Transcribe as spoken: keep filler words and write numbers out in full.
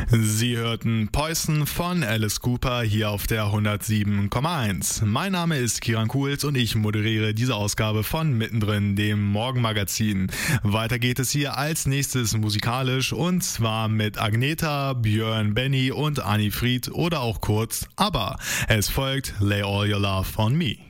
Sie hörten Poison von Alice Cooper hier auf der hundertsieben Komma eins. Mein Name ist Kiran Kuhls und ich moderiere diese Ausgabe von Mittendrin, dem Morgenmagazin. Weiter geht es hier als nächstes musikalisch und zwar mit Agnetha, Björn, Benny und Anni Fried oder auch kurz ABBA. Es folgt Lay All Your Love on Me.